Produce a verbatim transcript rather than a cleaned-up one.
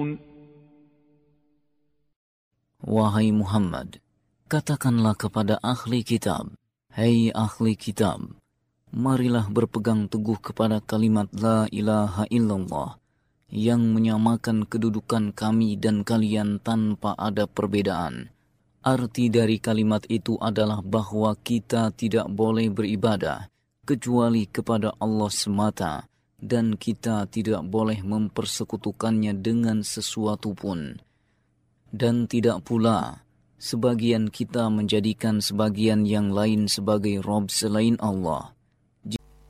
Wahai Muhammad, katakanlah kepada ahli kitab, Hai ahli kitab, marilah berpegang teguh kepada kalimat La ilaha illallah yang menyamakan kedudukan kami dan kalian tanpa ada perbedaan. Arti dari kalimat itu adalah bahwa kita tidak boleh beribadah kecuali kepada Allah semata dan kita tidak boleh mempersekutukannya dengan sesuatu pun. Dan tidak pula sebagian kita menjadikan sebagian yang lain sebagai Rob selain Allah.